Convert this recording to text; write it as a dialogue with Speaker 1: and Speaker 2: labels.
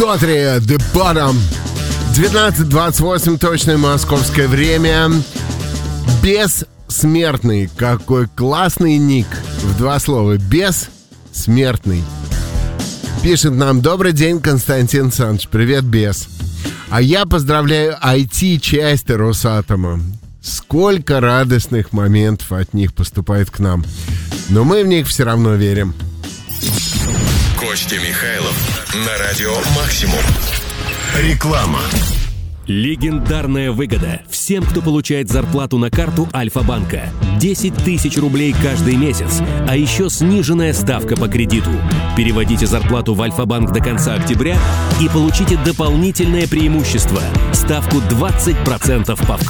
Speaker 1: Дотри, The Bottom. 19:28 точное московское время. Бессмертный. Какой классный ник. В два слова. Бессмертный. Пишет нам: добрый день, Константин Саныч. Привет, Бес. А я поздравляю IT-часть Росатома. Сколько радостных моментов от них поступает к нам. Но мы в них все равно верим.
Speaker 2: Костя Михайлов на радио «Максимум». Реклама.
Speaker 3: Легендарная выгода всем, кто получает зарплату на карту Альфа-банка. 10 тысяч рублей каждый месяц, а еще сниженная ставка по кредиту. Переводите зарплату в Альфа-банк до конца октября и получите дополнительное преимущество – ставку 20% по вкладу.